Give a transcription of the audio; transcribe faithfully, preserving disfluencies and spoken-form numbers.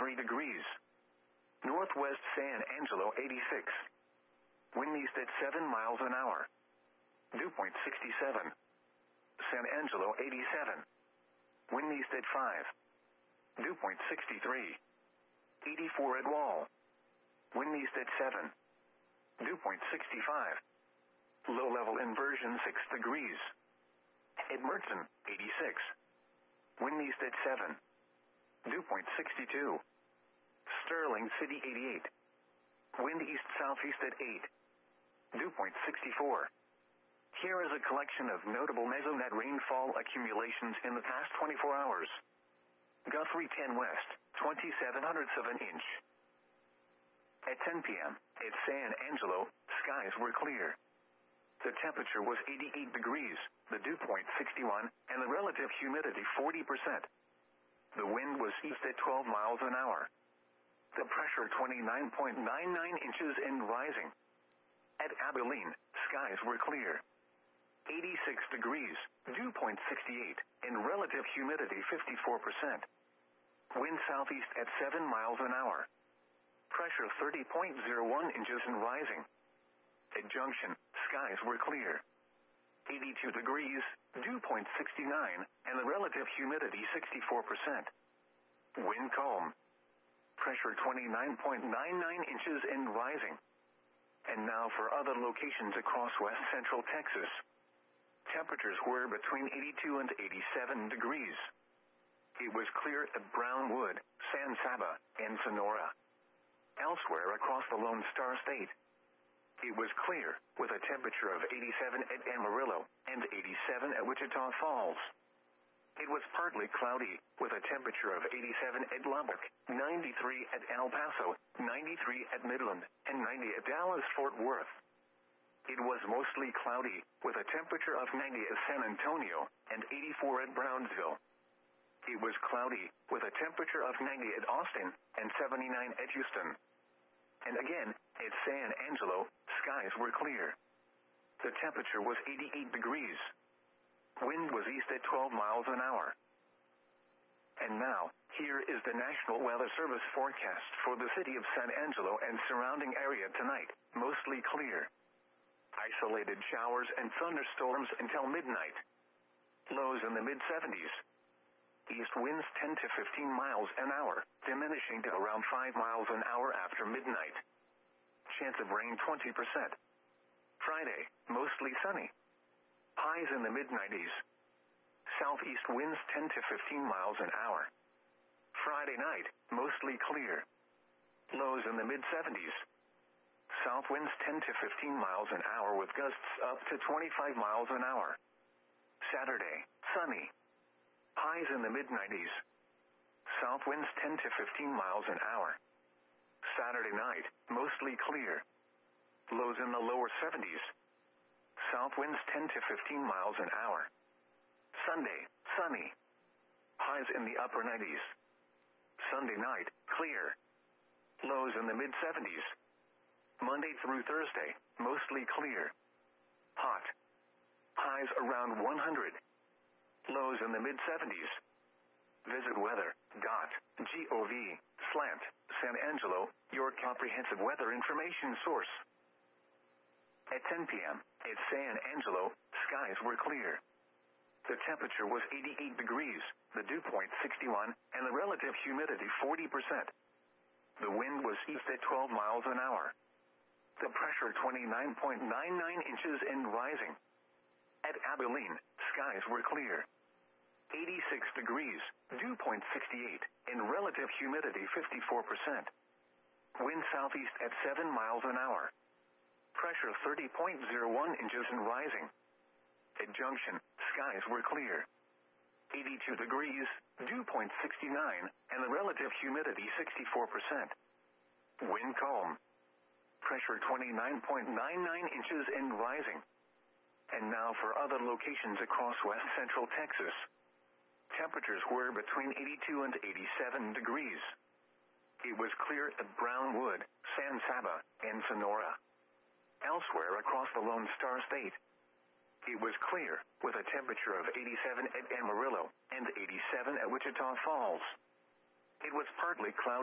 eighty-three degrees. Northwest San Angelo, eighty-six. Wind east at seven miles an hour. Dew point sixty-seven. San Angelo, eighty-seven. Wind east at five. Dew point sixty-three. eighty-four at Wall. Wind east at seven. Dew point sixty-five. Low level inversion six degrees. At Merton, eighty-six. Wind east at seven. Dew point sixty-two. Sterling City, eighty-eight. Wind east southeast at eight. Dew point sixty-four. Here is a collection of notable mesonet rainfall accumulations in the past twenty-four hours. Guthrie ten West, twenty-seven hundredths of an inch. At ten p.m., at San Angelo, skies were clear. The temperature was eighty-eight degrees, the dew point sixty-one, and the relative humidity forty percent. The wind was east at twelve miles an hour. The pressure twenty-nine point nine nine inches and rising. At Abilene, skies were clear. eighty-six degrees, dew point sixty-eight, and relative humidity fifty-four percent. Wind southeast at seven miles an hour. Pressure thirty point zero one inches and rising. At Junction, skies were clear. eighty-two degrees, dew point sixty-nine, and the relative humidity sixty-four percent. Wind calm. Pressure twenty-nine point nine nine inches and rising. And now for other locations across west central Texas. Temperatures were between eighty-two and eighty-seven degrees. It was clear at Brownwood, San Saba, and Sonora. Elsewhere across the Lone Star State, it was clear, with a temperature of eighty-seven at Amarillo and eighty-seven at Wichita Falls. It was partly cloudy, with a temperature of eighty-seven at Lubbock, ninety-three at El Paso, ninety-three at Midland, and ninety at Dallas-Fort Worth. It was mostly cloudy, with a temperature of ninety at San Antonio and eighty-four at Brownsville. It was cloudy, with a temperature of ninety at Austin and seventy-nine at Houston. And again, at San Angelo, skies were clear. The temperature was eighty-eight degrees. Wind was east at twelve miles an hour. And now, here is the National Weather Service forecast for the city of San Angelo and surrounding area tonight, mostly clear. Isolated showers and thunderstorms until midnight. Lows in the mid seventies. East winds ten to fifteen miles an hour, diminishing to around five miles an hour after midnight. Chance of rain twenty percent. Friday, mostly sunny. Highs in the mid nineties. Southeast winds ten to fifteen miles an hour. Friday night, mostly clear. Lows in the mid seventies. South winds ten to fifteen miles an hour with gusts up to twenty-five miles an hour. Saturday, sunny. Highs in the mid nineties. South winds ten to fifteen miles an hour. Saturday night, mostly clear. Lows in the lower seventies. South winds ten to fifteen miles an hour. Sunday, sunny. Highs in the upper nineties. Sunday night, clear. Lows in the mid seventies. Monday through Thursday, mostly clear. Hot. Highs around one hundred. Lows in the mid seventies. Visit weather dot gov slash San Angelo, your comprehensive weather information source. At ten p.m., at San Angelo, skies were clear. The temperature was eighty-eight degrees, the dew point sixty-one, and the relative humidity forty percent. The wind was east at twelve miles an hour. The pressure twenty-nine point nine nine inches and rising. At Abilene, skies were clear. eighty-six degrees, dew point sixty-eight, and relative humidity fifty-four percent. Wind southeast at seven miles an hour. Pressure thirty point zero one inches and rising. At Junction, skies were clear. eighty-two degrees, dew point sixty-nine, and the relative humidity sixty-four percent. Wind calm. Pressure twenty-nine point nine nine inches and rising. And now for other locations across west central Texas. Temperatures were between eighty-two and eighty-seven degrees. It was clear at Brownwood, San Saba, and Sonora. Elsewhere across the Lone Star State, it was clear, with a temperature of eighty-seven at Amarillo and eighty-seven at Wichita Falls. It was partly cloudy.